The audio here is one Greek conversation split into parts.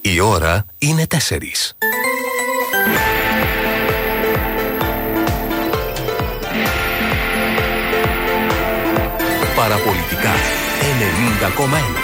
Η ώρα είναι 4. Παραπολιτικά 90,1.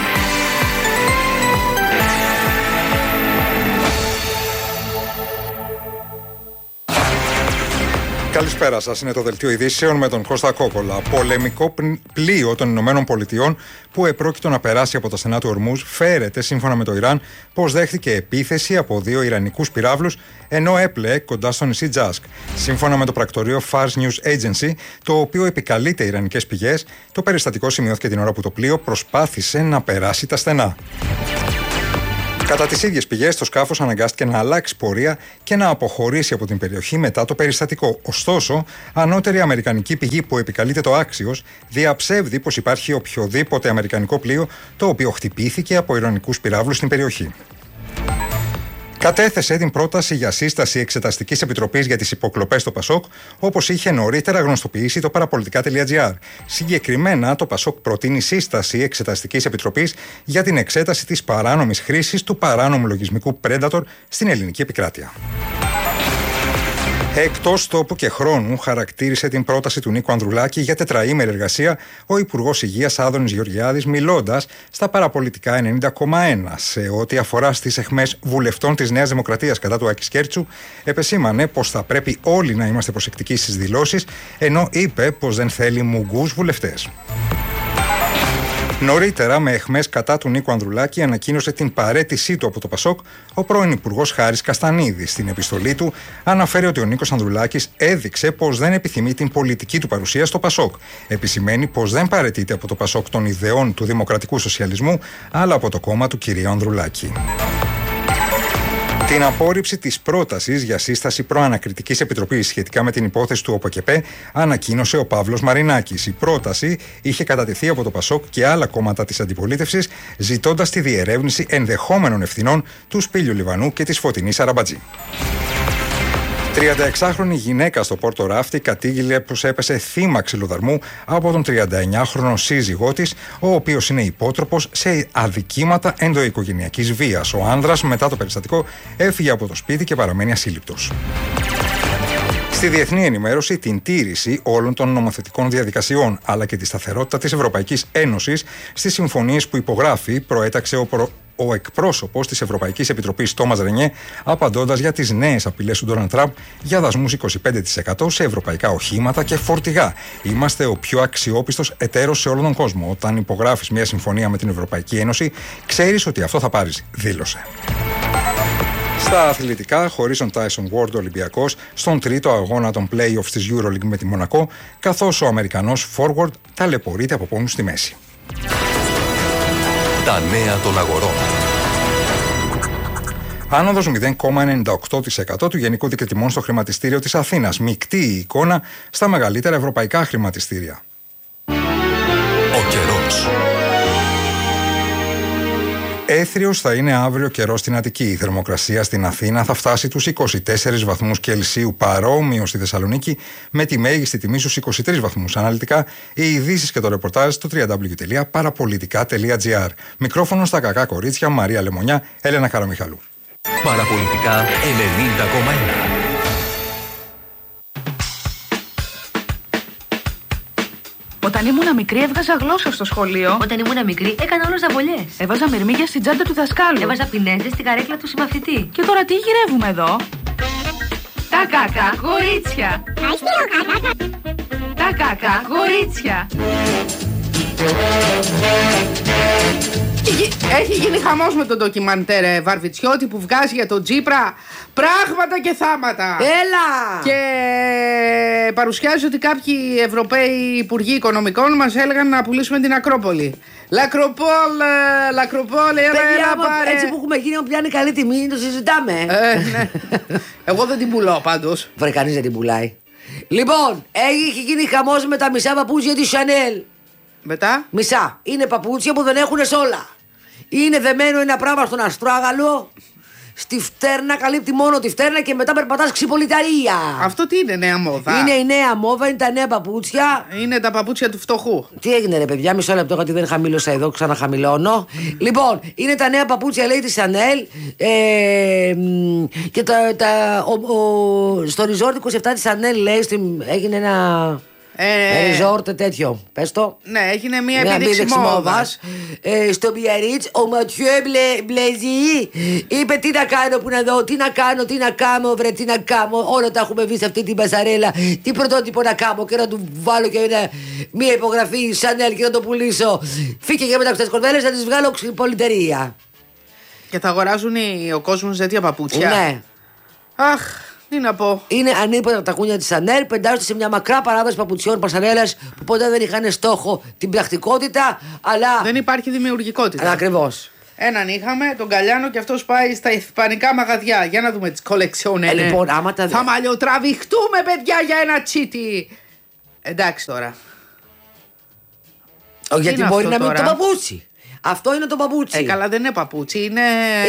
Καλησπέρα σας, είναι το Δελτίο Ειδήσεων με τον Κώστα Κόκολα. Πολεμικό πλοίο των Ηνωμένων Πολιτειών που επρόκειτο να περάσει από τα στενά του Ορμούζ φέρεται, σύμφωνα με το Ιράν, πως δέχτηκε επίθεση από 2 ιρανικούς πυράβλους ενώ έπλεε κοντά στο νησί Τζάσκ. Σύμφωνα με το πρακτορείο Fars News Agency, το οποίο επικαλείται ιρανικές πηγές, το περιστατικό σημειώθηκε την ώρα που το πλοίο προσπάθησε να περάσει τα στενά. Κατά τις ίδιες πηγές, το σκάφος αναγκάστηκε να αλλάξει πορεία και να αποχωρήσει από την περιοχή μετά το περιστατικό. Ωστόσο, ανώτερη αμερικανική πηγή που επικαλείται το Axios διαψεύδει πως υπάρχει οποιοδήποτε αμερικανικό πλοίο το οποίο χτυπήθηκε από ιρανικούς πυράβλους στην περιοχή. Κατέθεσε την πρόταση για σύσταση εξεταστικής επιτροπής για τις υποκλοπές στο Πασόκ, όπως είχε νωρίτερα γνωστοποιήσει το παραπολιτικά.gr. Συγκεκριμένα, το Πασόκ προτείνει σύσταση εξεταστικής επιτροπής για την εξέταση της παράνομης χρήσης του παράνομου λογισμικού Predator στην ελληνική επικράτεια. Εκτός τόπου και χρόνου, χαρακτήρισε την πρόταση του Νίκου Ανδρουλάκη για τετραήμερη εργασία ο Υπουργός Υγείας Άδωνης Γεωργιάδης, μιλώντας στα παραπολιτικά 90,1. Σε ό,τι αφορά στις αιχμές βουλευτών της Νέας Δημοκρατίας κατά του Άκη Σκέρτσου, επεσήμανε πως θα πρέπει όλοι να είμαστε προσεκτικοί στις δηλώσεις, ενώ είπε πως δεν θέλει μουγκούς βουλευτές. Νωρίτερα, με αιχμές κατά του Νίκου Ανδρουλάκη, ανακοίνωσε την παραίτησή του από το Πασόκ ο πρώην Υπουργός Χάρης Καστανίδης. Στην επιστολή του αναφέρει ότι ο Νίκος Ανδρουλάκης έδειξε πως δεν επιθυμεί την πολιτική του παρουσία στο Πασόκ. Επισημαίνει πως δεν παραιτείται από το Πασόκ των ιδεών του δημοκρατικού σοσιαλισμού, αλλά από το κόμμα του κυρίου Ανδρουλάκη. Την απόρριψη της πρότασης για σύσταση προανακριτικής επιτροπής σχετικά με την υπόθεση του ΟΠΕΚΕΠΕ ανακοίνωσε ο Παύλος Μαρινάκης. Η πρόταση είχε κατατεθεί από το Πασόκ και άλλα κόμματα της αντιπολίτευσης, ζητώντας τη διερεύνηση ενδεχόμενων ευθυνών του Σπύλιου Λιβανού και της Φωτεινής Αραμπατζή. 36χρονη γυναίκα στο Πόρτο Ράφτη κατήγγειλε πως έπεσε θύμα ξυλοδαρμού από τον 39χρονο σύζυγό της, ο οποίος είναι υπότροπος σε αδικήματα ενδοοικογενειακής βίας. Ο άνδρας, μετά το περιστατικό, έφυγε από το σπίτι και παραμένει ασύλληπτος. Στη διεθνή ενημέρωση, την τήρηση όλων των νομοθετικών διαδικασιών αλλά και τη σταθερότητα της Ευρωπαϊκής Ένωσης στις συμφωνίες που υπογράφει προέταξε ο εκπρόσωπος της Ευρωπαϊκής Επιτροπής Τόμας Ρενιέ, απαντώντας για τις νέες απειλές του Ντόναλντ Τραμπ για δασμούς 25% σε ευρωπαϊκά οχήματα και φορτηγά. Είμαστε ο πιο αξιόπιστος εταίρος σε όλον τον κόσμο. Όταν υπογράφεις μια συμφωνία με την Ευρωπαϊκή Ένωση, ξέρεις ότι αυτό θα πάρεις, δήλωσε. Στα αθλητικά, χωρίς τον Tyson Ward Ολυμπιακός στον τρίτο αγώνα των play-offs της EuroLeague με τη Μονακό, καθώς ο Αμερικανός forward ταλαιπωρείται από πόνους στη μέση. Τα νέα των αγορών. Άνοδος 0,98% του γενικού δικτυμών στο χρηματιστήριο της Αθήνας. Μεικτή η εικόνα στα μεγαλύτερα ευρωπαϊκά χρηματιστήρια. Ο καιρός. Έθριος θα είναι αύριο καιρό στην Αττική. Η θερμοκρασία στην Αθήνα θα φτάσει τους 24 βαθμούς Κελσίου, παρόμοιο στη Θεσσαλονίκη, με τη μέγιστη τιμή στους 23 βαθμούς. Αναλυτικά, οι ειδήσεις και το ρεπορτάζ στο www.parapolitica.gr. Μικρόφωνο στα κακά κορίτσια, Μαρία Λεμονιά, Έλενα Καραμιχαλού. Παραπολιτικά 90,1. Όταν ήμουν μικρή έβγαζα γλώσσα στο σχολείο. Όταν ήμουν μικρή έκανα όλες ζαβολιές. Έβαζα μυρμήγκια στην τσάντα του δασκάλου. Έβαζα πινέζες στην καρέκλα του συμμαθητή. Και τώρα τι γυρεύουμε εδώ? Τα κακά κορίτσια. Τα κακά κορίτσια. Έχει γίνει χαμός με τον ντοκιμαντέρ Βαρβιτσιώτη που βγάζει για τον Τσίπρα πράγματα και θάματα. Έλα! Και παρουσιάζει ότι κάποιοι Ευρωπαίοι Υπουργοί Οικονομικών μας έλεγαν να πουλήσουμε την Ακρόπολη. Λακροπόλ, έλα πάρε. Έτσι που έχουμε γίνει, μου πιάνει καλή τιμή, το συζητάμε. Ναι. Εγώ δεν την πουλώ πάντως. Βρε, κανείς δεν την πουλάει. Λοιπόν, έχει γίνει χαμός με τα μισά παπούτσια της Chanel. Μετά? Μισά. Είναι παπούτσια που δεν έχουν σόλα. Είναι δεμένο ένα πράγμα στον αστράγαλο, στη φτέρνα, καλύπτει μόνο τη φτέρνα και μετά περπατάς ξυπολιταρία. Αυτό τι είναι, νέα μόδα? Είναι η νέα μόδα, είναι τα νέα παπούτσια. Είναι τα παπούτσια του φτωχού. Τι έγινε, ρε παιδιά, μισό λεπτό, γιατί δεν χαμήλωσα εδώ, ξαναχαμηλώνω. Λοιπόν, είναι τα νέα παπούτσια, λέει, τη Chanel. Και στο resort 27 τη Chanel, λέει, έγινε ένα. Resort τέτοιο. Πες το. Ναι, έγινε μια επίδειξη μόδας. Στο Biarritz, ο Ματιέ Μπλεζί είπε: τι να κάνω, που να δω, τι να κάνω, βρε, τι να κάνω. Όλα τα έχουμε βρει σε αυτή την πασαρέλα. Τι πρωτότυπο να κάνω και να του βάλω και μια υπογραφή Chanel και να το πουλήσω. Φύγε και μεταξύ τις κορδέλες να τις βγάλω πολυτερία. Και θα αγοράζουν ο κόσμος τέτοια παπούτσια. Ναι. Αχ. Τι να πω. Είναι ανίποτα τα κούνια τη Chanel, πεντάζονται σε μια μακρά παράδοση παπουτσιών πασαρέλας που ποτέ δεν είχαν στόχο την πρακτικότητα, αλλά. Δεν υπάρχει δημιουργικότητα. Ακριβώς. Έναν είχαμε, τον Καλιάνο, και αυτός πάει στα ισπανικά μαγαζιά. Για να δούμε τις κολεξιόνες. Λοιπόν, άμα θα μαλλιοτραβηχτούμε, παιδιά, για ένα τσίτι. Εντάξει τώρα. Γιατί μπορεί να μην το παπούτσι. Αυτό είναι το παπούτσι. Καλά, δεν είναι παπούτσι, είναι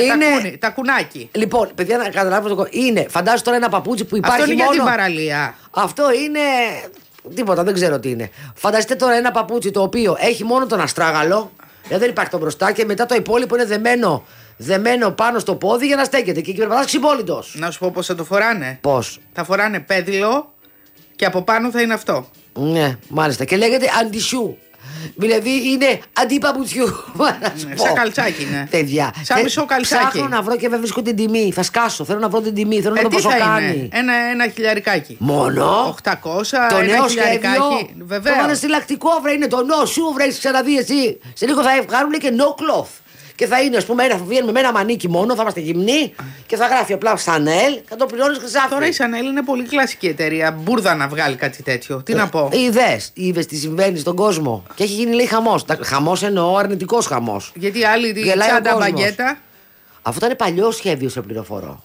τα κουνάκι. Λοιπόν, παιδιά, να καταλάβω. Είναι, φαντάζομαι τώρα ένα παπούτσι που υπάρχει. Αυτό είναι μόνο για την παραλία. Αυτό είναι. Τίποτα, δεν ξέρω τι είναι. Φανταστείτε τώρα ένα παπούτσι το οποίο έχει μόνο τον αστράγαλο, δεν υπάρχει το μπροστά, και μετά το υπόλοιπο είναι δεμένο πάνω στο πόδι για να στέκεται. Και εκεί περπατάς ξυπόλυτος. Να σου πω πώς θα το φοράνε. Πώς? Θα φοράνε πέδιλο και από πάνω θα είναι αυτό. Ναι, μάλιστα. Και λέγεται αντισού. Δηλαδή είναι αντίπαπουτσιού. Σαν καλτσάκι είναι. Παιδιά. Σαν μισό καλτσάκι. Ψάχνω να βρω και δεν βρίσκω την τιμή. Θα σκάσω. Θέλω να βρω την τιμή. Θέλω να δω πόσο κάνει. Ένα χιλιαρικάκι. Μόνο. 800. Το νέο χιλιαρικάκι. Βεβαίως. Το αναστηλακτικό, βρε, είναι το no σου, βρε, έχεις ξαναδεί εσύ. Σε λίγο θα βγάλουν και no cloth. Και θα είναι, ας πούμε, θα βγαίνουμε με ένα μανίκι μόνο, θα είμαστε γυμνοί και θα γράφει απλά Chanel και θα το πληρώνεις χρυσάφι. Τώρα η Chanel είναι πολύ κλασική εταιρεία. Μπούρδα να βγάλει κάτι τέτοιο. Τι να πω. Είδες τι συμβαίνει στον κόσμο. Και έχει γίνει, λέει, χαμός. Χαμός εννοώ αρνητικός χαμός. Γιατί άλλοι τη τσάντα μπαγκέτα. Αυτό ήταν παλιό σχέδιο, σε πληροφορώ.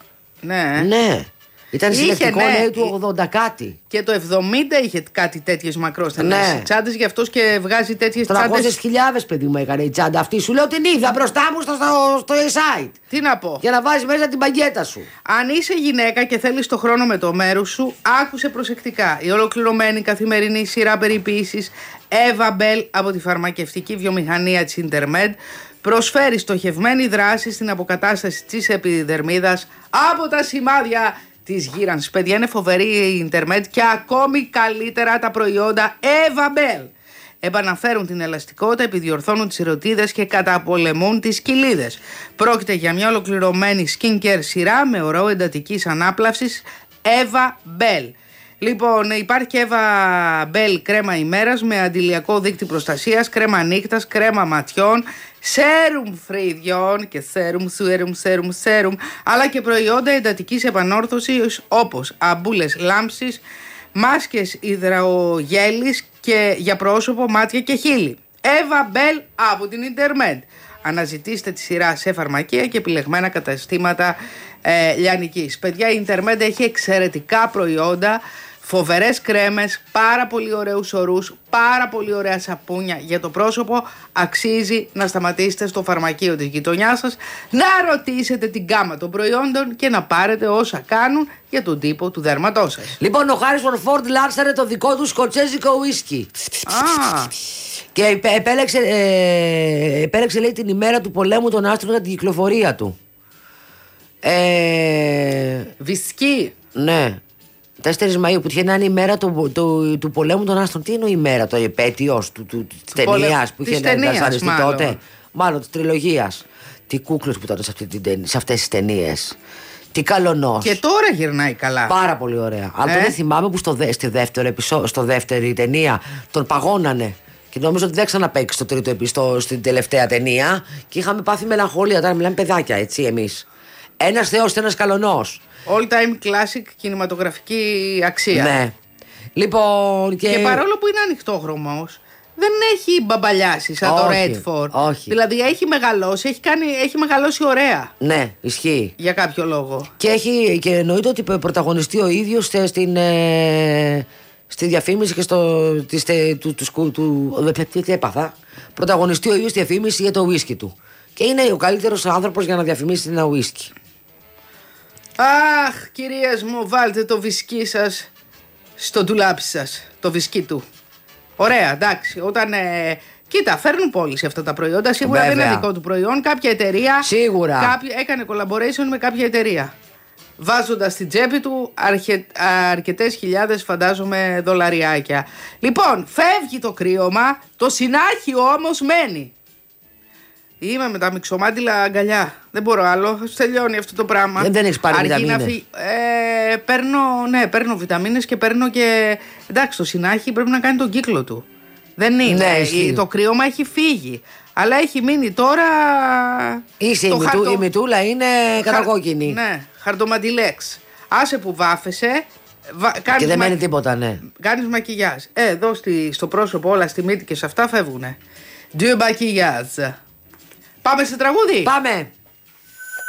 Ναι. Ναι. Ήταν συλλεκτικό, λέει, του 80 κάτι. Και το 70 είχε κάτι τέτοιες μακρόστενες τσάντες, γι' αυτό και βγάζει τέτοιες τσάντες. 300.000, παιδί μου, έκανε η τσάντα αυτή. Σου λέω την είδα μπροστά μου στο site. Τι να πω. Για να βάζεις μέσα την παγκέτα σου. Αν είσαι γυναίκα και θέλεις το χρόνο με το μέρος σου, άκουσε προσεκτικά. Η ολοκληρωμένη καθημερινή σειρά περιποίησης Eva Bell από τη φαρμακευτική βιομηχανία της Intermed προσφέρει στοχευμένη δράση στην αποκατάσταση της επιδερμίδας από τα σημάδια της γύρανσης. Παιδιά, είναι φοβερή η Intermed και ακόμη καλύτερα τα προϊόντα Eva Bell. Επαναφέρουν την ελαστικότητα, επιδιορθώνουν τις ερωτίδες και καταπολεμούν τις κοιλίδες. Πρόκειται για μια ολοκληρωμένη skincare σειρά με ορό εντατικής ανάπλαυσης Eva Bell. Λοιπόν, υπάρχει και Eva Bell κρέμα ημέρας με αντιλιακό δείκτη προστασίας, κρέμα νύχτας, κρέμα ματιών, σέρουμ φρύδιων και σέρουμ, αλλά και προϊόντα εντατικής επανόρθωσης όπως αμπούλες λάμψης, μάσκες υδρογέλης και για πρόσωπο, μάτια και χείλη. Eva Bell από την Intermed. Αναζητήστε τη σειρά σε φαρμακεία και επιλεγμένα καταστήματα λιανικής. Παιδιά, η Intermed έχει εξαιρετικά προϊόντα, φοβερές κρέμες, πάρα πολύ ωραίους ορούς, πάρα πολύ ωραία σαπούνια για το πρόσωπο. Αξίζει να σταματήσετε στο φαρμακείο της γειτονιάς σας, να ρωτήσετε την γκάμα των προϊόντων και να πάρετε όσα κάνουν για τον τύπο του δέρματός σας. Λοιπόν, ο Χάρισον Φόρντ λάnsαρε το δικό του σκοτσέζικο ουίσκι. Και επέλεξε, λέει, την ημέρα του πολέμου των άστρων για την κυκλοφορία του. Βισκί. Ναι. 4 Μαΐου, που είχε να είναι η μέρα του πολέμου των άστρων. Τι είναι η μέρα, το επέτειος της ταινίας που είχε δασαριστεί τότε. Μάλλον της τριλογίας. Τι κούκλος που ήταν σε αυτές τις ταινίες. Τι καλονός. Και τώρα γυρνάει καλά. Πάρα πολύ ωραία. Αλλά δεν θυμάμαι που στο δεύτερη ταινία τον παγώνανε. Και νόμιζα ότι δεν ξαναπαίξει στην τελευταία ταινία. Και είχαμε πάθει μελαγχολία. Τώρα μιλάμε παιδάκια, έτσι, εμείς. Ένας θεός, ένας καλονός. All time classic κινηματογραφική αξία. Ναι. Λοιπόν. Και παρόλο που είναι ανοιχτόχρωμος, δεν έχει μπαμπαλιάσει σαν το Redford. Όχι. Δηλαδή έχει μεγαλώσει, έχει μεγαλώσει ωραία. Ναι, ισχύει. Για κάποιο λόγο. Και εννοείται ότι πρωταγωνιστεί ο ίδιος στη διαφήμιση και τι έπαθα. Πρωταγωνιστεί ο ίδιος στη διαφήμιση για το ουίσκι του. Και είναι ο καλύτερος άνθρωπος για να διαφημίσει ένα ουίσκι. Αχ, κυρίες μου, βάλτε το βισκί σας στο ντουλάπι σας. Το βισκί του. Ωραία, εντάξει. Όταν. Κοίτα, φέρνουν πώληση αυτά τα προϊόντα. Σίγουρα Βέβαια. δεν είναι δικό του προϊόν. Κάποια εταιρεία. Σίγουρα. Έκανε collaboration με κάποια εταιρεία. Βάζοντας στην τσέπη του αρκετές χιλιάδες, φαντάζομαι, δολαριάκια. Λοιπόν, φεύγει το κρύωμα. Το συνάχι όμως μένει. Είμαι με τα μυξομάντιλα αγκαλιά. Δεν μπορώ άλλο. Τελειώνει αυτό το πράγμα. Δεν έχεις πάρει βιταμίνες? Παίρνω βιταμίνες και παίρνω και. Εντάξει, το συνάχι πρέπει να κάνει τον κύκλο του. Δεν είναι. Ναι, το κρύωμα έχει φύγει. Αλλά έχει μείνει τώρα. Είσαι η μητούλα είναι κατακόκκινη. Ναι, χαρτομαντιλέξ. Άσε που βάφεσαι. Και δεν μένει τίποτα, ναι. Κάνεις μακιγιάζ. Εδώ στο πρόσωπο, όλα στη μύτη και σε αυτά φεύγουνε. Du maquillage. Πάμε σε τραγούδι. Πάμε.